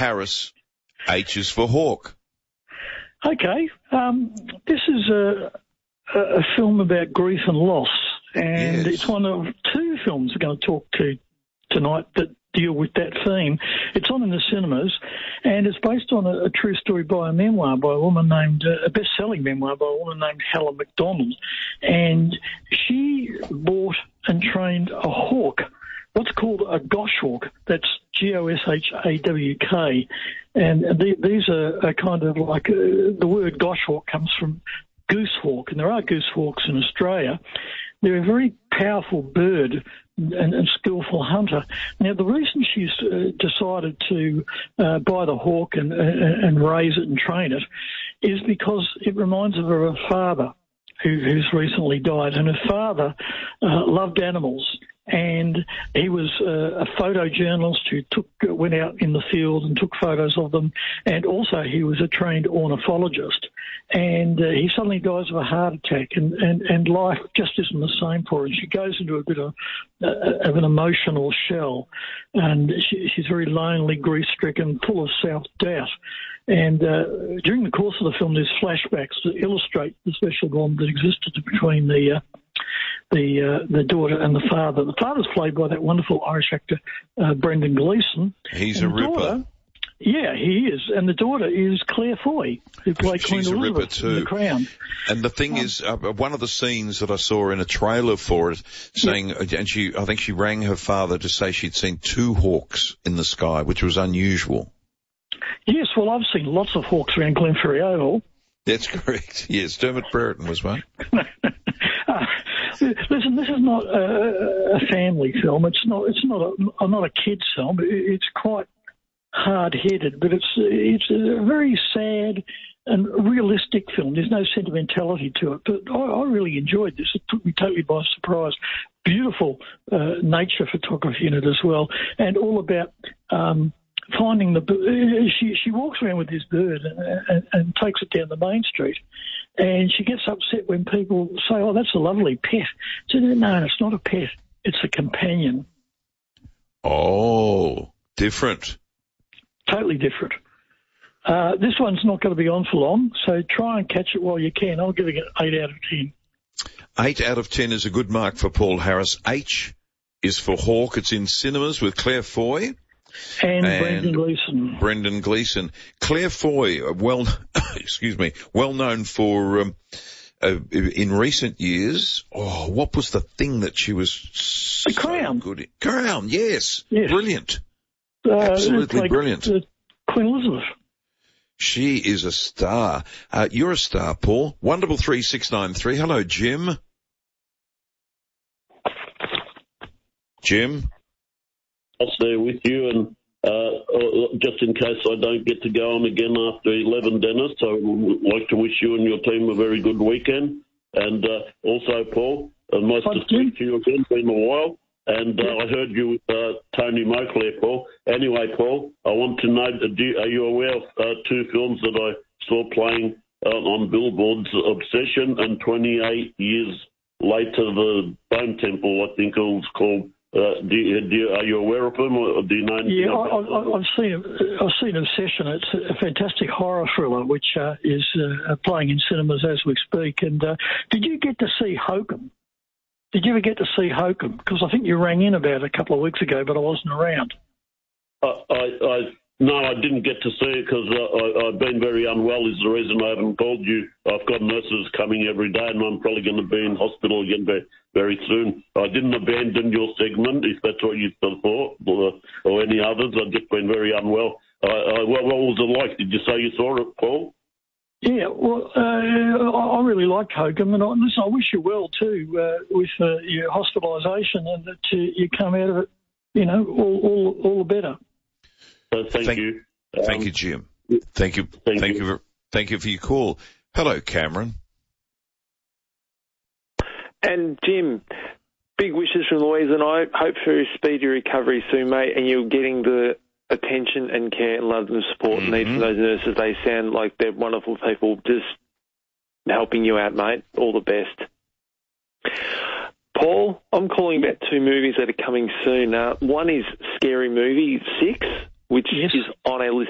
Harris, H is for Hawk. Okay. This is a film about grief and loss, and It's one of two films we're going to talk to tonight that deal with that theme. It's on in the cinemas, and it's based on a true story by a memoir by a woman named, a best-selling memoir by a woman named Helen MacDonald, and she bought and trained a hawk, what's called a goshawk. That's Goshawk, and these are kind of like, the word goshawk comes from goosehawk, and there are goosehawks in Australia. They're a very powerful bird and skillful hunter. Now, the reason she's decided to buy the hawk and raise it and train it is because it reminds her of her father, who's recently died, and her father loved animals. And he was a photojournalist who went out in the field and took photos of them, and also he was a trained ornithologist. And he suddenly dies of a heart attack, and life just isn't the same for her. She goes into a bit of an emotional shell, and she's very lonely, grief-stricken, full of self-doubt. And during the course of the film, there's flashbacks that illustrate the special bond that existed between the daughter and the father. The father's played by that wonderful Irish actor, Brendan Gleeson. He's a ripper. Yeah, he is. And the daughter is Claire Foy, who played Queen Elizabeth in The Crown. And the thing is, one of the scenes that I saw in a trailer for it, saying, and I think she rang her father to say she'd seen 2 hawks in the sky, which was unusual. Yes, well, I've seen lots of hawks around Glenferrie Oval. That's correct. Yes, Dermot Brereton was one. Listen, this is not a family film. It's not a kids' film. It's quite hard-headed, but it's a very sad and realistic film. There's no sentimentality to it, but I really enjoyed this. It took me totally by surprise. Beautiful nature photography in it as well, and all about finding the bird. She walks around with this bird and takes it down the main street, and she gets upset when people say, "Oh, that's a lovely pet." She said, "No, it's not a pet. It's a companion." Oh, different. Totally different. This one's not going to be on for long, so try and catch it while you can. I'll give it an 8 out of 10. 8 out of 10 is a good mark for Paul Harris. H is for Hawk. It's in cinemas with Claire Foy. And Brendan Gleeson. Brendan Gleeson. Claire Foy, well known for, in recent years, what was the thing that she was The Crown. Good at? Crown, yes. Brilliant. Absolutely brilliant. Queen Elizabeth. She is a star. You're a star, Paul. 133 Hello, Jim. Jim? I'll stay with you, and just in case I don't get to go on again after 11, Dennis, I would like to wish you and your team a very good weekend. And also, Paul, nice to speak to you again. It's been a while. And I heard you with Tony Mokley, Paul. Anyway, Paul, I want to know, are you aware of 2 films that I saw playing on billboards, Obsession and 28 Years Later, The Bone Temple, I think it was called. Are you aware of them, or do you know anything about them? I've seen Obsession. It's a fantastic horror thriller, which is playing in cinemas as we speak. And did you get to see Hokum? Did you ever get to see Hokum? Because I think you rang in about it a couple of weeks ago, but I wasn't around. No, I didn't get to see it because I've been very unwell is the reason I haven't called you. I've got nurses coming every day, and I'm probably going to be in hospital again very soon. I didn't abandon your segment, if that's what you thought, or any others. I've just been very unwell. What was it like? Did you say you saw it, Paul? Yeah, well, I really liked Hokum, and I wish you well too with your hospitalisation, and that you come out of it, all the better. Thank you. Thank you, Jim. Thank you for your call. Hello, Cameron. And Jim, big wishes from Louise and I. Hope for a speedy recovery soon, mate, and you're getting the attention and care and love and support needs from those nurses. They sound like they're wonderful people, just helping you out, mate. All the best. Paul, I'm calling about 2 movies that are coming soon. One is Scary Movie 6, which is on our list